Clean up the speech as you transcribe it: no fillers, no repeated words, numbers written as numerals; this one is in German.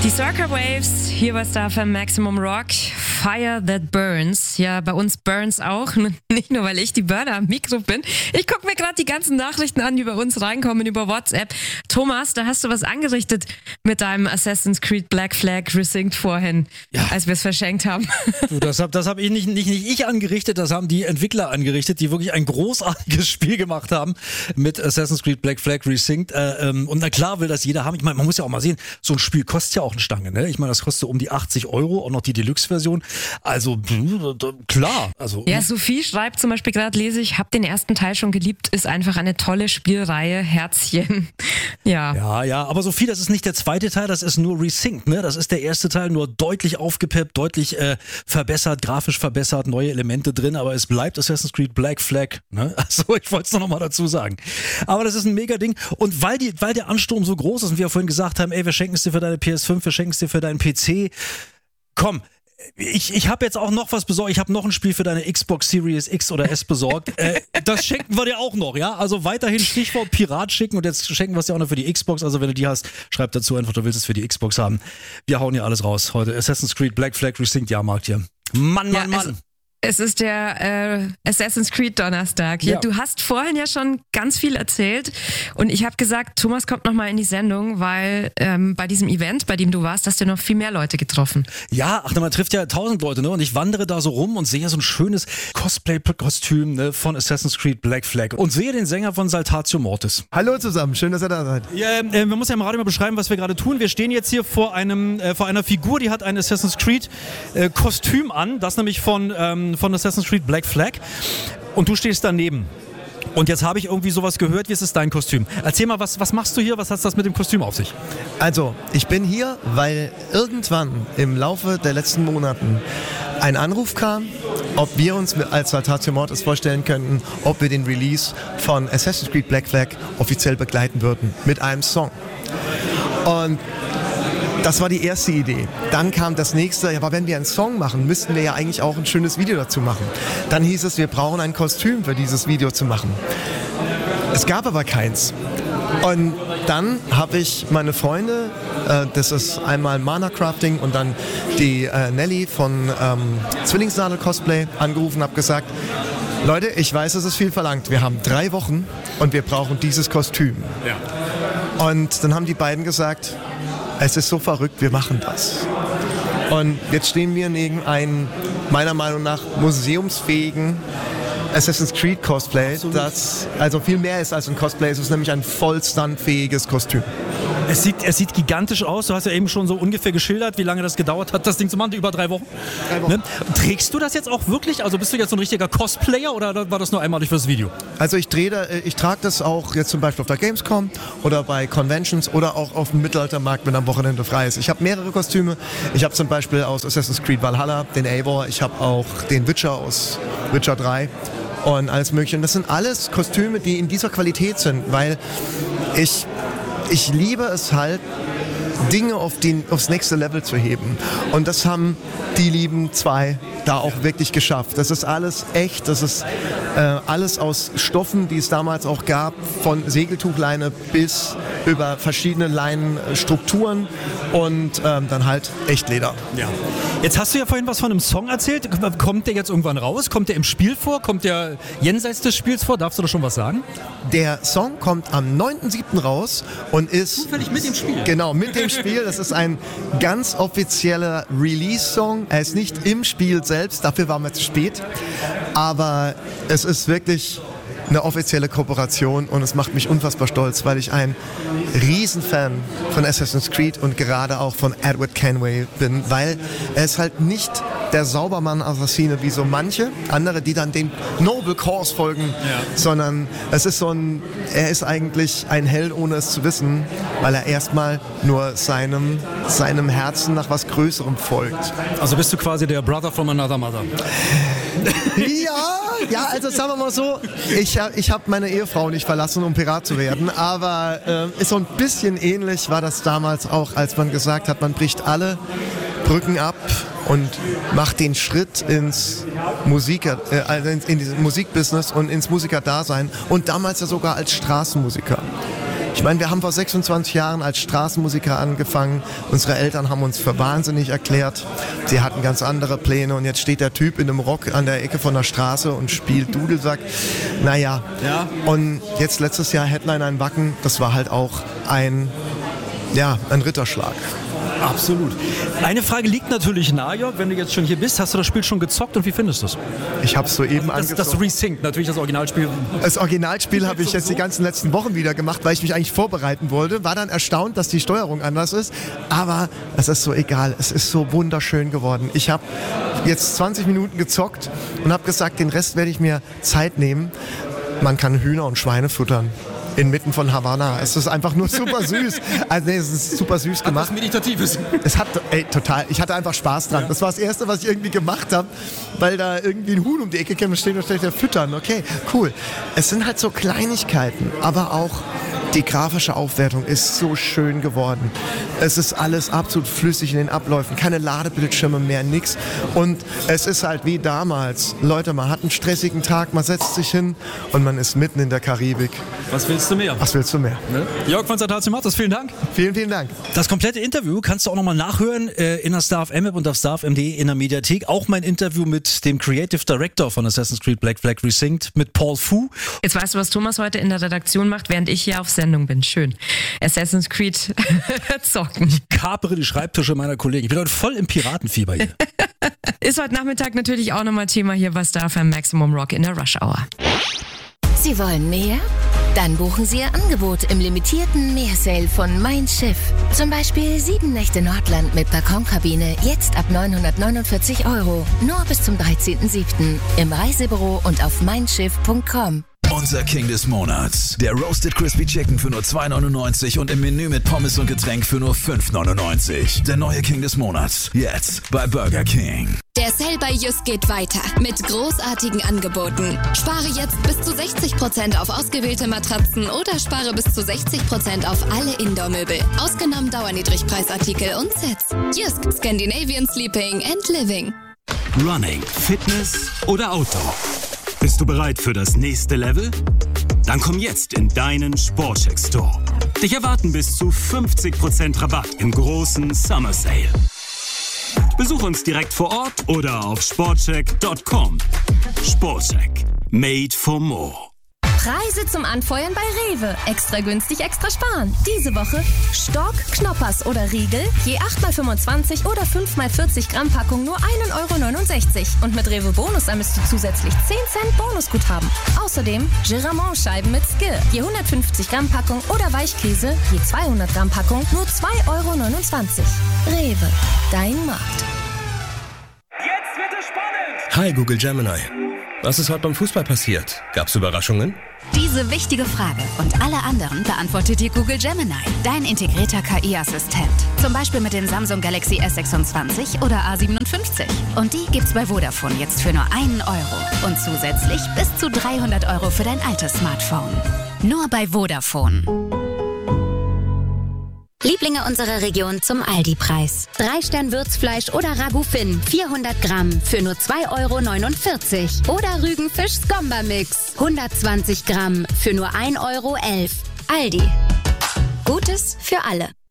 Die Circa Waves, hier bei Star FM Maximum Rock, Fire That Burns. Ja, bei uns burns auch, nicht nur, weil ich die Burner am Mikro bin. Ich gucke mir gerade die ganzen Nachrichten an, die bei uns reinkommen über WhatsApp. Thomas, da hast du was angerichtet mit deinem Assassin's Creed Black Flag Resynced vorhin, als wir es verschenkt haben. Du, das hab ich nicht ich angerichtet, das haben die Entwickler angerichtet, die wirklich ein großartiges Spiel gemacht haben mit Assassin's Creed Black Flag Resynced. Und na klar will das jeder haben. Ich meine, man muss ja auch mal sehen, so ein Spiel kostet ja auch eine Stange, ne? Ich meine, das kostet um die 80 €, auch noch die Deluxe-Version. Also, klar. Also, ja, Sophie schreibt zum Beispiel gerade, lese ich, hab den ersten Teil schon geliebt, ist einfach eine tolle Spielreihe, Herzchen. Ja. Ja, aber Sophie, das ist nicht der zweite Teil, das ist nur Resynced, ne? Das ist der erste Teil, nur deutlich aufgepeppt, deutlich verbessert, grafisch verbessert, neue Elemente drin, aber es bleibt Assassin's Creed Black Flag, ne? Also, ich wollte es noch mal dazu sagen. Aber das ist ein mega Ding und weil der Ansturm so groß ist und wir vorhin gesagt haben, ey, wir schenken es dir für deine PS5, wir schenken es dir für deinen PC. Komm, ich habe jetzt auch noch was besorgt. Ich habe noch ein Spiel für deine Xbox Series X oder S besorgt. Das schenken wir dir auch noch, ja? Also weiterhin Stichwort Pirat schicken und jetzt schenken wir es dir auch noch für die Xbox. Also wenn du die hast, schreib dazu einfach, du willst es für die Xbox haben. Wir hauen hier alles raus heute. Assassin's Creed Black Flag Resynced Jahrmarkt hier. Mann. Es ist der Assassin's Creed Donnerstag. Ja. Du hast vorhin ja schon ganz viel erzählt und ich habe gesagt, Thomas kommt nochmal in die Sendung, weil bei diesem Event, bei dem du warst, hast du noch viel mehr Leute getroffen. Ja, man trifft ja 1000 Leute, ne? Und ich wandere da so rum und sehe so ein schönes Cosplay-Kostüm, ne, von Assassin's Creed Black Flag und sehe den Sänger von Saltatio Mortis. Hallo zusammen, schön, dass ihr da seid. Ja, man muss ja im Radio mal beschreiben, was wir gerade tun. Wir stehen jetzt hier vor einer Figur, die hat ein Assassin's Creed Kostüm an, das nämlich von Assassin's Creed Black Flag und du stehst daneben. Und jetzt habe ich irgendwie sowas gehört, wie ist es dein Kostüm? Erzähl mal, was machst du hier, was hat das mit dem Kostüm auf sich? Also, ich bin hier, weil irgendwann im Laufe der letzten Monaten ein Anruf kam, ob wir uns als Saltatio Mortis vorstellen könnten, ob wir den Release von Assassin's Creed Black Flag offiziell begleiten würden mit einem Song. Und das war die erste Idee. Dann kam das nächste, aber wenn wir einen Song machen, müssten wir ja eigentlich auch ein schönes Video dazu machen. Dann hieß es, wir brauchen ein Kostüm für dieses Video zu machen. Es gab aber keins. Und dann habe ich meine Freunde, das ist einmal Mana Crafting und dann die Nelly von Zwillingsnadel Cosplay angerufen, habe gesagt, Leute, ich weiß, es ist viel verlangt. Wir haben 3 Wochen und wir brauchen dieses Kostüm. Ja. Und dann haben die beiden gesagt, es ist so verrückt, wir machen das. Und jetzt stehen wir neben einem, meiner Meinung nach, museumsfähigen Assassin's Creed Cosplay, das also viel mehr ist als ein Cosplay, es ist nämlich ein vollstandfähiges Kostüm. Es sieht gigantisch aus, du hast ja eben schon so ungefähr geschildert, wie lange das gedauert hat, das Ding zu machen, über 3 Wochen. 3 Wochen. Ne? Trägst du das jetzt auch wirklich? Also bist du jetzt so ein richtiger Cosplayer oder war das nur einmalig fürs Video? Also ich trage das auch jetzt zum Beispiel auf der Gamescom oder bei Conventions oder auch auf dem Mittelaltermarkt, wenn am Wochenende frei ist. Ich habe mehrere Kostüme. Ich habe zum Beispiel aus Assassin's Creed Valhalla den Eivor, ich habe auch den Witcher aus Witcher 3 und alles mögliche. Und das sind alles Kostüme, die in dieser Qualität sind, weil ich liebe es halt, Dinge aufs nächste Level zu heben. Und das haben die lieben 2 da auch wirklich geschafft. Das ist alles echt, das ist alles aus Stoffen, die es damals auch gab, von Segeltuchleine bis über verschiedene Leinenstrukturen und dann halt Echtleder. Ja. Jetzt hast du ja vorhin was von einem Song erzählt. Kommt der jetzt irgendwann raus? Kommt der im Spiel vor? Kommt der jenseits des Spiels vor? Darfst du da schon was sagen? Der Song kommt am 9.7. raus und ist... Zufällig mit dem Spiel? Genau, mit dem Spiel. Das ist ein ganz offizieller Release-Song. Er ist nicht im Spiel selbst, dafür waren wir zu spät. Aber es ist wirklich eine offizielle Kooperation und es macht mich unfassbar stolz, weil ich ein Riesenfan von Assassin's Creed und gerade auch von Edward Kenway bin, weil er ist halt nicht der Saubermann-Assassine wie so manche andere, die dann dem Noble Cause folgen, sondern es ist er ist eigentlich ein Held, ohne es zu wissen, weil er erstmal nur seinem Herzen nach was Größerem folgt. Also bist du quasi der Brother from another mother? Ja, also sagen wir mal so, ich habe meine Ehefrau nicht verlassen, um Pirat zu werden, aber ist so ein bisschen ähnlich war das damals auch, als man gesagt hat, man bricht alle Brücken ab und macht den Schritt ins in dieses Musikbusiness und ins Musikerdasein und damals ja sogar als Straßenmusiker. Ich meine, wir haben vor 26 Jahren als Straßenmusiker angefangen. Unsere Eltern haben uns für wahnsinnig erklärt. Sie hatten ganz andere Pläne und jetzt steht der Typ in einem Rock an der Ecke von der Straße und spielt Dudelsack. Naja, und jetzt letztes Jahr Headliner in Wacken, das war halt auch ein Ritterschlag. Absolut. Eine Frage liegt natürlich nahe, Jörg, wenn du jetzt schon hier bist. Hast du das Spiel schon gezockt und wie findest du es? Ich habe es soeben angezockt. Das Resync, natürlich das Originalspiel. Das Originalspiel habe ich jetzt die ganzen letzten Wochen wieder gemacht, weil ich mich eigentlich vorbereiten wollte. War dann erstaunt, dass die Steuerung anders ist. Aber es ist so egal. Es ist so wunderschön geworden. Ich habe jetzt 20 Minuten gezockt und habe gesagt, den Rest werde ich mir Zeit nehmen. Man kann Hühner und Schweine futtern. Inmitten von Havanna. Es ist einfach nur super süß. Also es ist super süß gemacht. Hat was Meditatives. Es hat, total. Ich hatte einfach Spaß dran. Ja. Das war das Erste, was ich irgendwie gemacht habe, weil da irgendwie ein Huhn um die Ecke käme und steht und steht, füttern. Okay, cool. Es sind halt so Kleinigkeiten, aber auch die grafische Aufwertung ist so schön geworden. Es ist alles absolut flüssig in den Abläufen. Keine Ladebildschirme mehr, nix. Und es ist halt wie damals. Leute, man hat einen stressigen Tag, man setzt sich hin und man ist mitten in der Karibik. Was willst du mehr? Was willst du mehr? Ne? Jörg von Satazimatos, vielen Dank. Vielen, vielen Dank. Das komplette Interview kannst du auch nochmal nachhören in der Star FM App und auf starfm.de in der Mediathek. Auch mein Interview mit dem Creative Director von Assassin's Creed Black Flag Resynced, mit Paul Fu. Jetzt weißt du, was Thomas heute in der Redaktion macht, während ich hier auf Sendung bin. Schön. Assassin's Creed zocken. Ich kapere die Schreibtische meiner Kollegen. Ich bin heute voll im Piratenfieber hier. Ist heute Nachmittag natürlich auch nochmal Thema hier bei Star FM Maximum Rock in der Rush Hour. Sie wollen mehr? Dann buchen Sie Ihr Angebot im limitierten Meersale von Mein Schiff. Zum Beispiel 7 Nächte Nordland mit Balkonkabine, jetzt ab 949 €. Nur bis zum 13.07. im Reisebüro und auf meinschiff.com. Unser King des Monats. Der Roasted Crispy Chicken für nur 2,99 und im Menü mit Pommes und Getränk für nur 5,99. Der neue King des Monats. Jetzt bei Burger King. Der Sale bei Jysk geht weiter mit großartigen Angeboten. Spare jetzt bis zu 60% auf ausgewählte Matratzen oder spare bis zu 60% auf alle Indoor-Möbel. Ausgenommen Dauerniedrigpreisartikel und Sets. Jysk, Scandinavian Sleeping and Living. Running, Fitness oder Outdoor? Bist du bereit für das nächste Level? Dann komm jetzt in deinen Sportcheck Store. Dich erwarten bis zu 50% Rabatt im großen Summer Sale. Besuch uns direkt vor Ort oder auf sportcheck.com. Sportcheck. Made for more. Preise zum Anfeuern bei Rewe. Extra günstig, extra sparen. Diese Woche Stork, Knoppers oder Riegel, je 8x25 oder 5x40 Gramm Packung nur 1,69 €. Und mit Rewe Bonus ermisst du zusätzlich 10 Cent Bonusguthaben. Außerdem Giramont-Scheiben mit Skill, je 150 Gramm Packung oder Weichkäse, je 200 Gramm Packung nur 2,29 €. Rewe, dein Markt. Jetzt wird es spannend! Hi Google Gemini. Was ist heute beim Fußball passiert? Gab's Überraschungen? Diese wichtige Frage und alle anderen beantwortet dir Google Gemini, dein integrierter KI-Assistent. Zum Beispiel mit den Samsung Galaxy S26 oder A57. Und die gibt's bei Vodafone jetzt für nur 1 € und zusätzlich bis zu 300 € für dein altes Smartphone. Nur bei Vodafone. Lieblinge unserer Region zum Aldi-Preis. 3-Stern-Würzfleisch oder Ragout Finn, 400 Gramm für nur 2,49 € Oder Rügen-Fisch-Skomba-Mix, 120 Gramm für nur 1,11 €. Aldi. Gutes für alle.